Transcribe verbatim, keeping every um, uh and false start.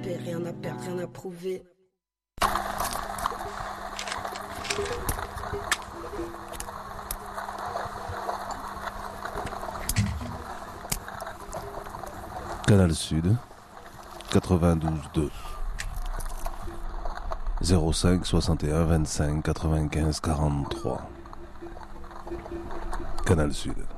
paix, rien à perdre, rien à prouver. Canal Sud, quatre-vingt-douze deux. zéro cinq soixante et un vingt-cinq quatre-vingt-quinze quarante-trois. Canal Sud.